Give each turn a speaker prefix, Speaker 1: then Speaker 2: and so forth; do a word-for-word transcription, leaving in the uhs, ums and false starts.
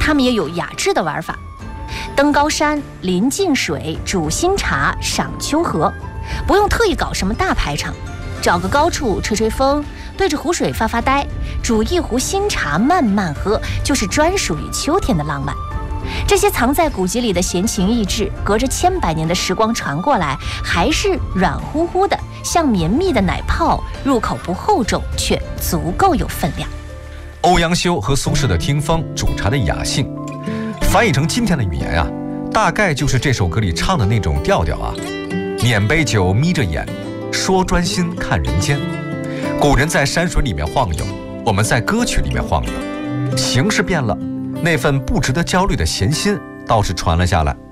Speaker 1: 他们也有雅致的玩法。登高山、临近水、煮新茶、赏秋荷，不用特意搞什么大排场，找个高处吹吹风，对着湖水发发呆，煮一壶新茶慢慢喝，就是专属于秋天的浪漫。这些藏在古籍里的闲情逸致，隔着千百年的时光传过来，还是软乎乎的，像绵密的奶泡，入口不厚重，却足够有分量。
Speaker 2: 欧阳修和苏轼的听风煮茶的雅兴，翻译成今天的语言啊，大概就是这首歌里唱的那种调调啊。捻杯酒眯着眼，说专心看人间。古人在山水里面晃悠，我们在歌曲里面晃悠，形式变了，那份不值得焦虑的闲心倒是传了下来。